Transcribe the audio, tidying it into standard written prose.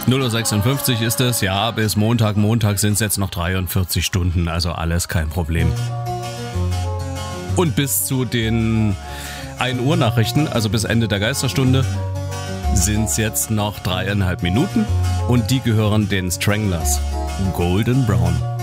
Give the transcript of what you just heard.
0:56 Uhr ist es, ja, bis Montag sind es jetzt noch 43 Stunden, also alles kein Problem. Und bis zu den 1 Uhr Nachrichten, also bis Ende der Geisterstunde, sind es jetzt noch 3,5 Minuten und die gehören den Stranglers. Golden Brown.